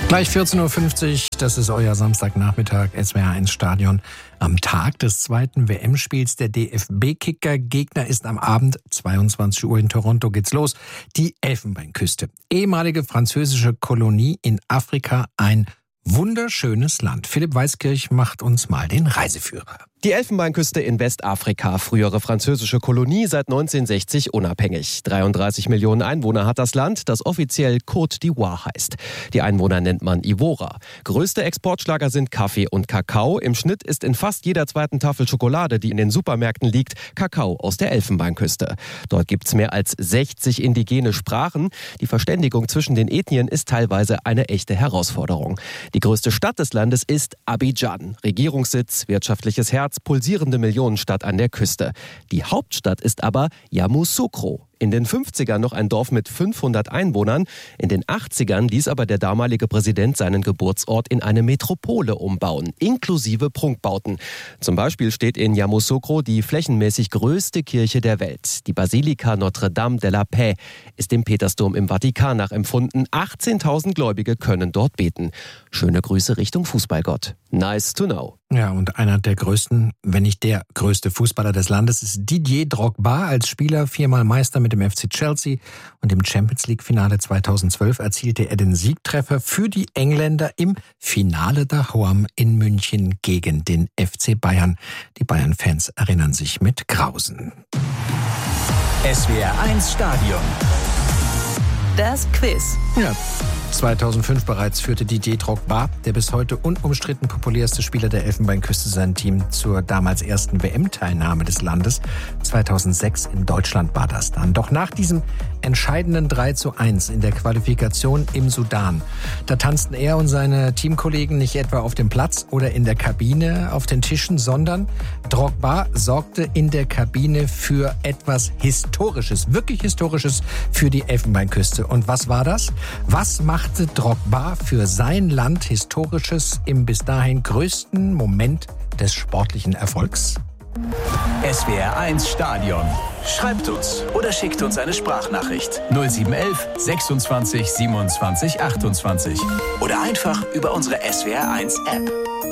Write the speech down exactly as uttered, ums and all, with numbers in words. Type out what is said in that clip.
Gleich vierzehn Uhr fünfzig, das ist euer Samstagnachmittag, S W R eins Stadion. Am Tag des zweiten W M-Spiels der D F B-Kicker. Gegner ist am Abend, zweiundzwanzig Uhr in Toronto geht's los. Die Elfenbeinküste, ehemalige französische Kolonie in Afrika, ein wunderschönes Land. Philipp Weiskirch macht uns mal den Reiseführer. Die Elfenbeinküste in Westafrika, frühere französische Kolonie, seit neunzehnhundertsechzig unabhängig. dreiunddreißig Millionen Einwohner hat das Land, das offiziell Côte d'Ivoire heißt. Die Einwohner nennt man Ivorer. Größte Exportschlager sind Kaffee und Kakao. Im Schnitt ist in fast jeder zweiten Tafel Schokolade, die in den Supermärkten liegt, Kakao aus der Elfenbeinküste. Dort gibt's mehr als sechzig indigene Sprachen. Die Verständigung zwischen den Ethnien ist teilweise eine echte Herausforderung. Die größte Stadt des Landes ist Abidjan. Regierungssitz, wirtschaftliches Herz, pulsierende Millionenstadt an der Küste. Die Hauptstadt ist aber Yamoussoukro. In den fünfzigern noch ein Dorf mit fünfhundert Einwohnern. In den achtzigern ließ aber der damalige Präsident seinen Geburtsort in eine Metropole umbauen, inklusive Prunkbauten. Zum Beispiel steht in Yamoussoukro die flächenmäßig größte Kirche der Welt. Die Basilika Notre-Dame de la Paix ist dem Petersdom im Vatikan nachempfunden. achtzehntausend Gläubige können dort beten. Schöne Grüße Richtung Fußballgott. Nice to know. Ja, und einer der größten, wenn nicht der größte Fußballer des Landes ist Didier Drogba. Als Spieler viermal Meister mit dem F C Chelsea und im Champions-League-Finale zweitausendzwölf erzielte er den Siegtreffer für die Engländer im Finale daheim in München gegen den F C Bayern. Die Bayern-Fans erinnern sich mit Grausen. S W R eins Stadion. Das Quiz. Ja, zweitausendfünf bereits führte Didier Drogba, der bis heute unumstritten populärste Spieler der Elfenbeinküste, sein Team zur damals ersten W M-Teilnahme des Landes. zweitausendsechs in Deutschland war das dann. Doch nach diesem entscheidenden drei zu eins in der Qualifikation im Sudan, da tanzten er und seine Teamkollegen nicht etwa auf dem Platz oder in der Kabine auf den Tischen, sondern Drogba sorgte in der Kabine für etwas Historisches, wirklich Historisches für die Elfenbeinküste. Und was war das? Was machte Drogba für sein Land Historisches im bis dahin größten Moment des sportlichen Erfolgs? S W R eins Stadion. Schreibt uns oder schickt uns eine Sprachnachricht. null sieben eins eins sechsundzwanzig siebenundzwanzig achtundzwanzig. Oder einfach über unsere S W R eins App.